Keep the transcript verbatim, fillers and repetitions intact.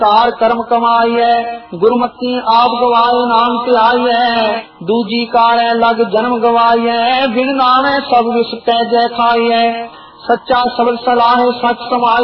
तार कर्म कमाइए, गुरमती आप गवाए नाम त्याइए, दूजी काले लग जन्म गवाइए, बिन नामे सब विष तै जय खाइए। सच्चा शब्द सलाहे सच समाई